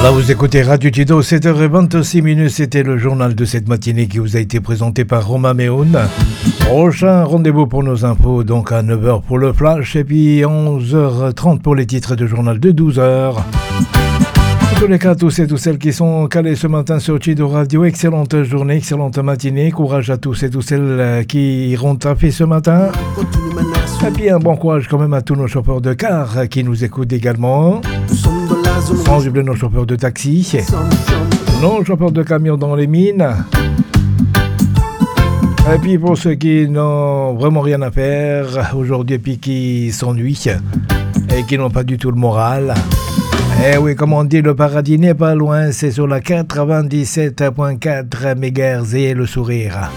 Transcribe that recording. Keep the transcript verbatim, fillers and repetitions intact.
Voilà, vous écoutez Radio Tido, sept heures vingt-six minutes, c'était le journal de cette matinée qui vous a été présenté par Romain Méhoun. Prochain rendez-vous pour nos infos, donc à neuf heures pour le flash, et puis onze heures trente pour les titres de journal de douze heures. En tous les cas, tous et toutes celles qui sont calés ce matin sur Tido Radio, excellente journée, excellente matinée, courage à tous et toutes celles qui iront taper ce matin. Et puis un bon courage quand même à tous nos chauffeurs de car qui nous écoutent également. Sans oublier nos chauffeurs de taxi, nos chauffeurs de camions dans les mines. Et puis pour ceux qui n'ont vraiment rien à faire aujourd'hui et puis qui s'ennuient et qui n'ont pas du tout le moral. Eh oui, comme on dit, le paradis n'est pas loin, c'est sur la quatre-vingt-dix-sept virgule quatre mégahertz et le sourire.